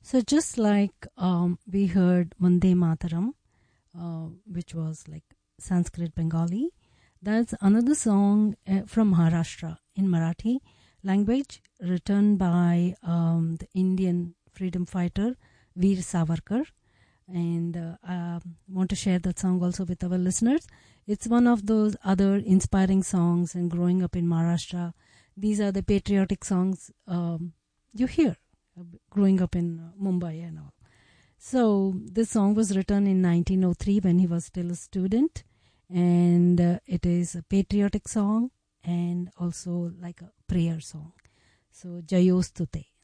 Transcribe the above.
So just like we heard Vande Mataram, which was like Sanskrit Bengali, that's another song from Maharashtra in Marathi language, written by the Indian freedom fighter Veer Savarkar. And I want to share that song also with our listeners. It's one of those other inspiring songs, and growing up in Maharashtra, these are the patriotic songs you hear growing up in Mumbai and all. So this song was written in 1903 when he was still a student, and it is a patriotic song and also like a prayer song. So Jayostute.